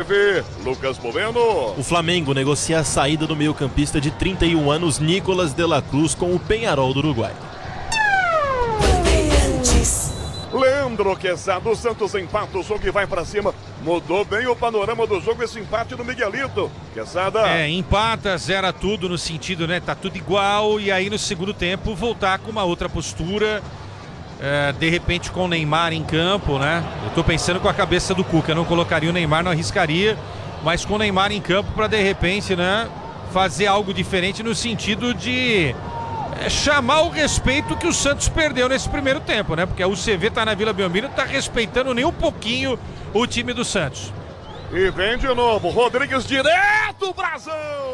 TV, Lucas Bueno. O Flamengo negocia a saída do meio-campista de 31 anos, Nicolas de la Cruz, com o Peñarol do Uruguai. Leandro Quesada, o Santos empata o jogo e vai pra cima. Mudou bem o panorama do jogo esse empate do Miguelito. Quesada. Empata, zera tudo no sentido, né? Tá tudo igual e aí no segundo tempo voltar com uma outra postura. De repente com o Neymar em campo, né? Eu tô pensando com a cabeça do Cuca, eu não colocaria o Neymar, não arriscaria, mas com o Neymar em campo para de repente, né, fazer algo diferente no sentido de chamar o respeito que o Santos perdeu nesse primeiro tempo, né? Porque a UCV tá na Vila Belmiro, não tá respeitando nem um pouquinho o time do Santos. E vem de novo, Rodrigues direto, Brasil!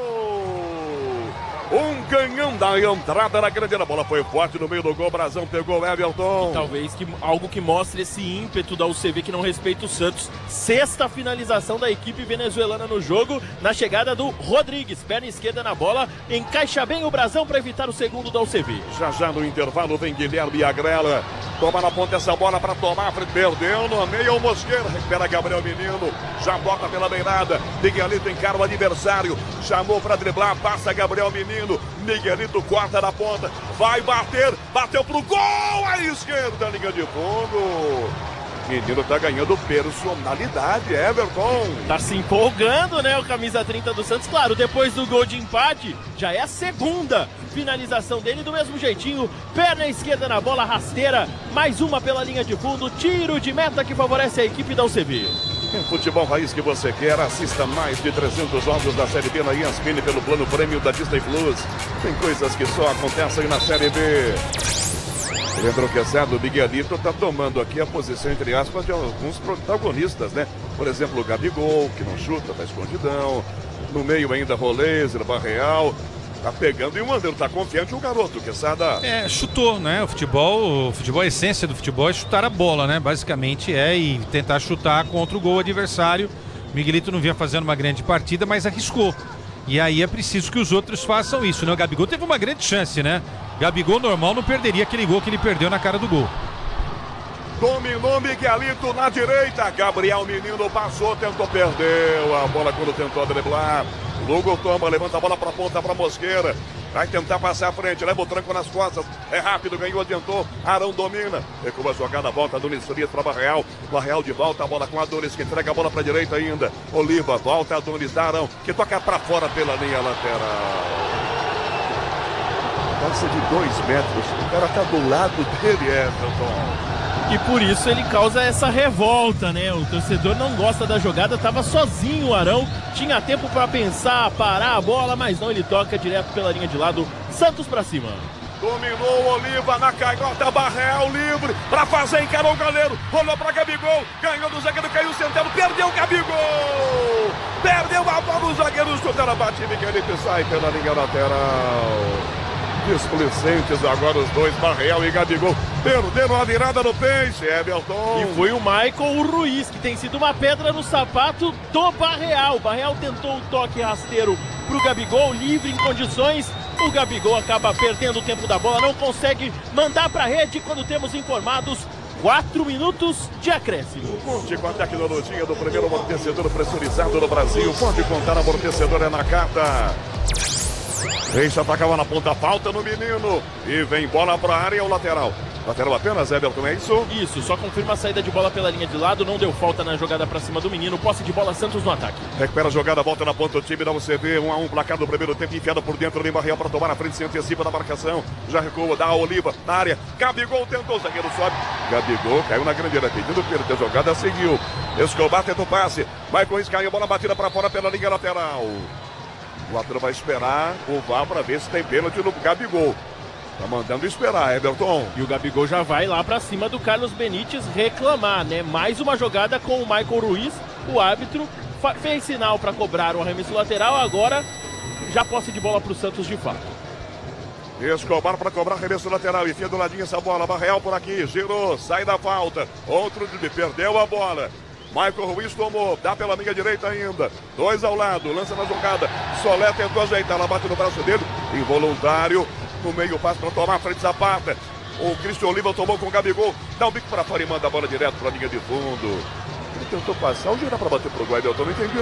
Um canhão da entrada na grande, a bola foi forte no meio do gol, Brasão pegou o Everton. E talvez algo que mostre esse ímpeto da UCV que não respeita o Santos. Sexta finalização da equipe venezuelana no jogo, na chegada do Rodrigues, perna esquerda na bola, encaixa bem o Brasão para evitar o segundo da UCV. Já no intervalo vem Guilherme Agrela, toma na ponta essa bola para tomar, perdeu no meio o Mosqueira, recupera Gabriel Menino, já bota pela beirada, Miguelito encara o adversário, chamou para driblar, passa Gabriel Menino, Miguelito corta na ponta, vai bater, bateu pro gol, à esquerda, linha de fundo. Menino tá ganhando personalidade, Everton. Tá se empolgando, né, o camisa 30 do Santos. Claro, depois do gol de empate, já é a segunda finalização dele do mesmo jeitinho. Perna esquerda na bola, rasteira, mais uma pela linha de fundo, tiro de meta que favorece a equipe da UCV. Em futebol raiz que você quer, assista mais de 300 jogos da Série B na ESPN pelo plano prêmio da Disney Plus. Tem coisas que só acontecem na Série B. Leandro Quesada, o Miguelito tá tomando aqui a posição, entre aspas, de alguns protagonistas, né? Por exemplo, o Gabigol, que não chuta, tá escondidão. No meio ainda Roleiser, Barreal. Tá pegando e o Mandeiro tá confiante, o garoto, Quesada. Chutou, né? O futebol, a essência do futebol é chutar a bola, né? Basicamente e tentar chutar contra o gol adversário. Miguelito não vinha fazendo uma grande partida, mas arriscou. E aí é preciso que os outros façam isso, né? O Gabigol teve uma grande chance, né? Gabigol normal não perderia aquele gol que ele perdeu na cara do gol. Dominou Miguelito na direita, Gabriel Menino passou, tentou, perdeu a bola quando tentou driblar. Lugo toma, levanta a bola pra ponta, pra Mosqueira. Vai tentar passar à frente, leva o tranco nas costas. É rápido, ganhou, adiantou. Arão domina. Recua a jogada, volta Adonis Frias para Barreal. Barreal de volta, a bola com Adonis, que entrega a bola pra direita ainda. Oliva, volta Adonis, Arão, que toca pra fora pela linha lateral. Passa de 2 metros, o cara tá do lado dele, Everton. E por isso ele causa essa revolta, né? O torcedor não gosta da jogada, tava sozinho o Arão, tinha tempo para pensar, parar a bola, mas não, ele toca direto pela linha de lado, Santos para cima. Dominou o Oliva na canhota, Barreal livre para fazer, encarou o goleiro, rolou para Gabigol, ganhou do zagueiro, caiu sentado, perdeu o Gabigol! Perdeu a bola, o zagueiro chuta na batida, Miguelito sai pela linha lateral. Displicentes agora os dois, Barreal e Gabigol, perderam a virada no peixe, Everton. E foi o Michael Ruiz, que tem sido uma pedra no sapato do Barreal. O Barreal tentou um toque rasteiro pro Gabigol, livre em condições. O Gabigol acaba perdendo o tempo da bola, não consegue mandar pra rede quando temos informados 4 minutos de acréscimo. Conte com a tecnologia do primeiro amortecedor pressurizado no Brasil. Pode contar, amortecedor é na carta. Deixa atacava na ponta, falta no Menino. E vem bola para a área, o lateral. Lateral apenas, Everton, é isso? Isso, só confirma a saída de bola pela linha de lado. Não deu falta na jogada para cima do Menino. Posse de bola, Santos no ataque. Recupera a jogada, volta na ponta, o time da UCV. 1-1, placar do primeiro tempo, enfiado por dentro de Barreal para tomar a frente, se antecipa da marcação. Já recua, dá a Oliva na área. Gabigol tentou, o zagueiro sobe. Gabigol caiu na grande área, pedindo perda, a jogada seguiu. Escobar tenta o passe. Michael Reis caiu, a bola batida para fora pela linha lateral. O árbitro vai esperar o VAR para ver se tem pênalti no Gabigol. Tá mandando esperar, Everton. E o Gabigol já vai lá para cima do Carlos Benítez reclamar, né? Mais uma jogada com o Michael Ruiz. O árbitro fez sinal para cobrar o arremesso lateral. Agora já posse de bola para o Santos de fato. Escobar para cobrar arremesso lateral. Enfia do ladinho essa bola. Barreal por aqui. Girou. Sai da falta. Outro perdeu a bola. Michael Ruiz tomou, dá pela linha direita ainda. 2 ao lado, lança na jogada. Solé tentou ajeitar, ela bate no braço dele. Involuntário, no meio passo para tomar a frente Zapata. O Cristian Oliva tomou com o Gabigol. Dá um bico para fora e manda a bola direto para a linha de fundo. Ele tentou passar, onde era para bater pro Guaidó? Eu não entendi.